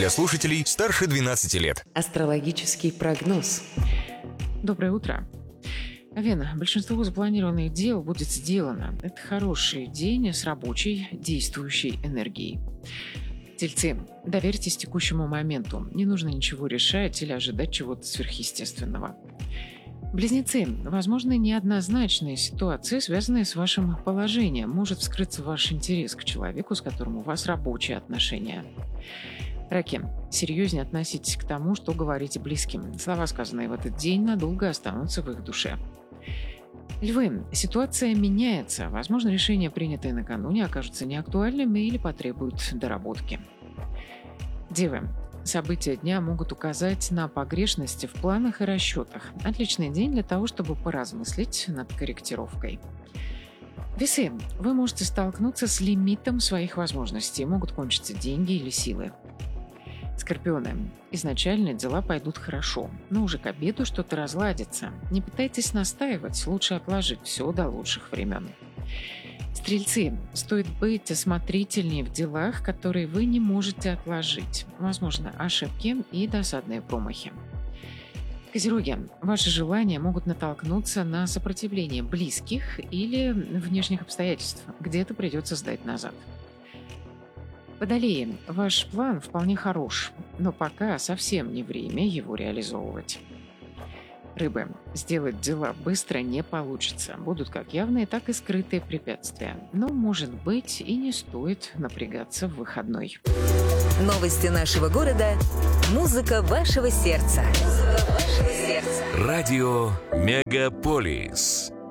для слушателей старше 12 лет. Астрологический прогноз. Доброе утро. Овен, большинство запланированных дел будет сделано. Это хороший день с рабочей, действующей энергией. Тельцы, доверьтесь текущему моменту. Не нужно ничего решать или ожидать чего-то сверхъестественного. Близнецы, возможно, неоднозначные ситуации, связанные с вашим положением. Может вскрыться ваш интерес к человеку, с которым у вас рабочие отношения. Раки, серьезнее относитесь к тому, что говорите близким. Слова, сказанные в этот день, надолго останутся в их душе. Львы, ситуация меняется. Возможно, решения, принятые накануне, окажутся неактуальными или потребуют доработки. Девы, события дня могут указать на погрешности в планах и расчетах. Отличный день для того, чтобы поразмыслить над корректировкой. Весы, вы можете столкнуться с лимитом своих возможностей. Могут кончиться деньги или силы. Скорпионы, изначально дела пойдут хорошо, но уже к обеду что-то разладится. Не пытайтесь настаивать, лучше отложить все до лучших времен. Стрельцы, стоит быть осмотрительнее в делах, которые вы не можете отложить. Возможно, ошибки и досадные промахи. Козероги, ваши желания могут натолкнуться на сопротивление близких или внешних обстоятельств. Где-то придется сдать назад. Водолеи, ваш план вполне хорош, но пока совсем не время его реализовывать. Рыбы, сделать дела быстро не получится. Будут как явные, так и скрытые препятствия. Но, может быть, и не стоит напрягаться в выходной. Новости нашего города. Музыка вашего сердца. Радио Мегаполис.